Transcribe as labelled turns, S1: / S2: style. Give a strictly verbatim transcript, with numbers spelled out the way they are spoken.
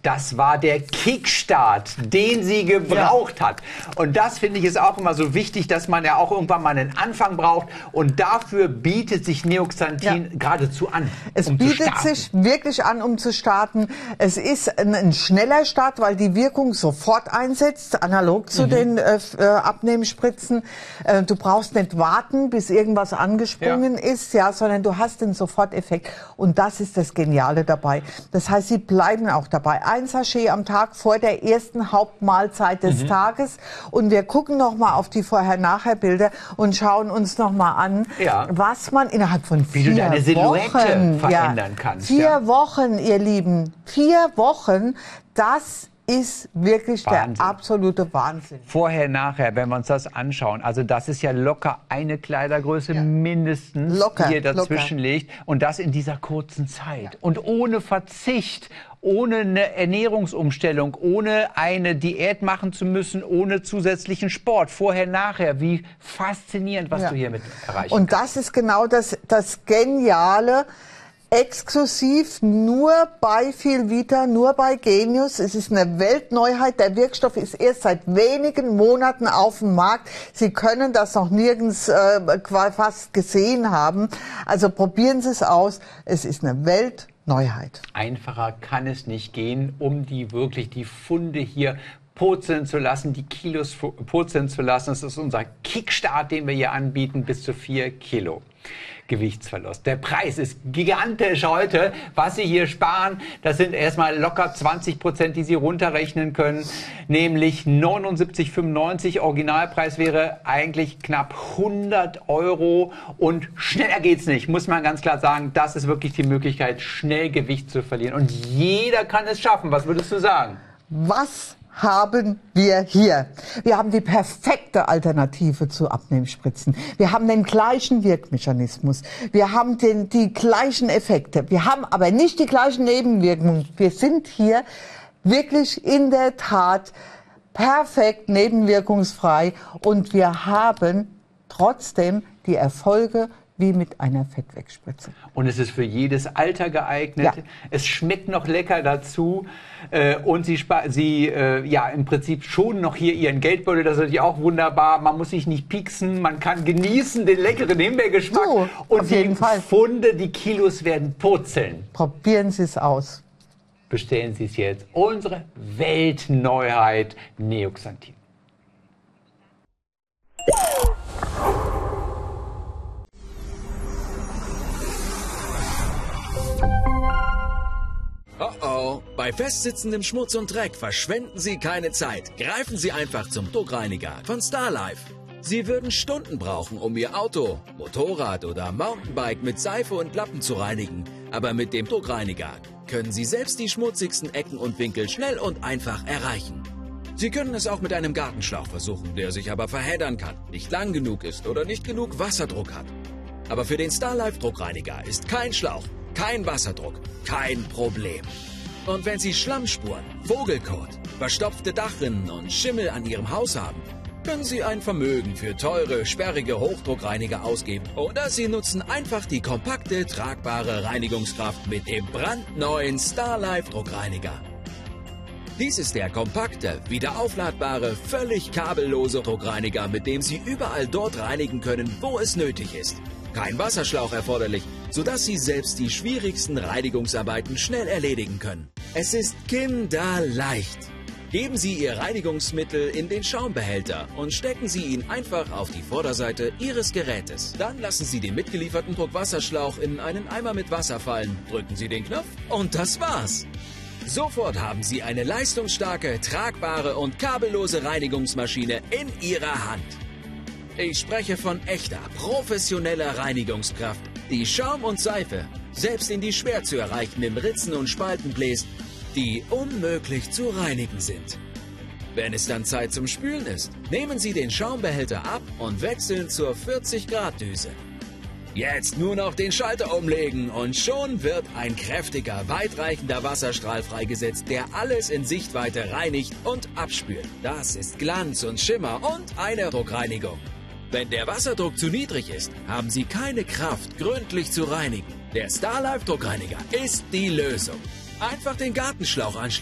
S1: Das war der Kickstart, den sie gebraucht ja. hat. Und das finde ich ist auch immer so wichtig, dass man ja auch irgendwann mal einen Anfang braucht. Und dafür bietet sich Neoxanthin ja. geradezu an.
S2: Es
S1: um
S2: bietet sich wirklich an, um zu starten. Es ist ein, ein schneller Start, weil die Wirkung sofort einsetzt, analog zu mhm. den äh, Abnehmspritzen. Äh, du brauchst nicht warten, bis irgendwas angesprungen ja. ist, ja, sondern du hast den Soforteffekt. Und das ist das Geniale dabei. Das heißt, sie bleiben auch dabei. Ein Sachet am Tag vor der ersten Hauptmahlzeit des mhm. Tages. Und wir gucken noch mal auf die Vorher-Nachher-Bilder und schauen uns noch mal an, ja. was man innerhalb von
S1: Wie
S2: vier
S1: du deine Silhouette
S2: Wochen
S1: verändern
S2: ja,
S1: kannst.
S2: Vier
S1: ja.
S2: Wochen, ihr Lieben. Vier Wochen, das ist wirklich Wahnsinn. Der absolute Wahnsinn.
S1: Vorher, nachher, wenn wir uns das anschauen, also das ist ja locker eine Kleidergröße ja. mindestens,
S2: locker,
S1: die ihr dazwischen
S2: locker.
S1: legt und das in dieser kurzen Zeit. Ja. Und ohne Verzicht, ohne eine Ernährungsumstellung, ohne eine Diät machen zu müssen, ohne zusätzlichen Sport. Vorher, nachher, wie faszinierend, was ja. du hiermit erreichst.
S2: Und das ist genau das, das Geniale. Exklusiv nur bei Filvita, nur bei Genius. Es ist eine Weltneuheit. Der Wirkstoff ist erst seit wenigen Monaten auf dem Markt. Sie können das noch nirgends äh, fast gesehen haben. Also probieren Sie es aus. Es ist eine Weltneuheit.
S1: Einfacher kann es nicht gehen, um die wirklich die Funde hier purzeln zu lassen, die Kilos purzeln zu lassen. Das ist unser Kickstart, den wir hier anbieten, bis zu vier Kilo. Gewichtsverlust. Der Preis ist gigantisch heute. Was Sie hier sparen, das sind erstmal locker zwanzig Prozent, die Sie runterrechnen können, nämlich neunundsiebzig fünfundneunzig. Originalpreis wäre eigentlich knapp hundert Euro und schneller geht's nicht, muss man ganz klar sagen. Das ist wirklich die Möglichkeit, schnell Gewicht zu verlieren und jeder kann es schaffen. Was würdest du sagen?
S2: Was haben wir hier? Wir haben die perfekte Alternative zu Abnehmspritzen. Wir haben den gleichen Wirkmechanismus. Wir haben den, die gleichen Effekte. Wir haben aber nicht die gleichen Nebenwirkungen. Wir sind hier wirklich in der Tat perfekt nebenwirkungsfrei und wir haben trotzdem die Erfolge wie mit einer Fettwegspritze.
S1: Und es ist für jedes Alter geeignet. Ja. Es schmeckt noch lecker dazu. Äh, und Sie, Sie äh, ja, im Prinzip schonen noch hier Ihren Geldbeutel. Das ist natürlich auch wunderbar. Man muss sich nicht pieksen. Man kann genießen den leckeren Himbeergeschmack.
S2: So,
S1: und
S2: auf jeden
S1: die
S2: Fall.
S1: Funde, die Kilos werden purzeln.
S2: Probieren Sie es aus.
S1: Bestellen Sie es jetzt. Unsere Weltneuheit Neoxanthin.
S3: Oh oh, bei festsitzendem Schmutz und Dreck verschwenden Sie keine Zeit. Greifen Sie einfach zum Druckreiniger von Starlife. Sie würden Stunden brauchen, um Ihr Auto, Motorrad oder Mountainbike mit Seife und Lappen zu reinigen. Aber mit dem Druckreiniger können Sie selbst die schmutzigsten Ecken und Winkel schnell und einfach erreichen. Sie können es auch mit einem Gartenschlauch versuchen, der sich aber verheddern kann, nicht lang genug ist oder nicht genug Wasserdruck hat. Aber für den Starlife Druckreiniger ist kein Schlauch, kein Wasserdruck, kein Problem. Und wenn Sie Schlammspuren, Vogelkot, verstopfte Dachrinnen und Schimmel an Ihrem Haus haben, können Sie ein Vermögen für teure, sperrige Hochdruckreiniger ausgeben. Oder Sie nutzen einfach die kompakte, tragbare Reinigungskraft mit dem brandneuen Starlife Druckreiniger. Dies ist der kompakte, wiederaufladbare, völlig kabellose Druckreiniger, mit dem Sie überall dort reinigen können, wo es nötig ist. Kein Wasserschlauch erforderlich, sodass Sie selbst die schwierigsten Reinigungsarbeiten schnell erledigen können. Es ist kinderleicht. Geben Sie Ihr Reinigungsmittel in den Schaumbehälter und stecken Sie ihn einfach auf die Vorderseite Ihres Gerätes. Dann lassen Sie den mitgelieferten Druckwasserschlauch in einen Eimer mit Wasser fallen, drücken Sie den Knopf und das war's. Sofort haben Sie eine leistungsstarke, tragbare und kabellose Reinigungsmaschine in Ihrer Hand. Ich spreche von echter, professioneller Reinigungskraft, die Schaum und Seife selbst in die schwer zu erreichenden Ritzen und Spalten bläst, die unmöglich zu reinigen sind. Wenn es dann Zeit zum Spülen ist, nehmen Sie den Schaumbehälter ab und wechseln zur vierzig Grad Düse. Jetzt nur noch den Schalter umlegen und schon wird ein kräftiger, weitreichender Wasserstrahl freigesetzt, der alles in Sichtweite reinigt und abspült. Das ist Glanz und Schimmer und eine Druckreinigung. Wenn der Wasserdruck zu niedrig ist, haben Sie keine Kraft, gründlich zu reinigen. Der Starlife Druckreiniger ist die Lösung. Einfach den Gartenschlauch anschließen.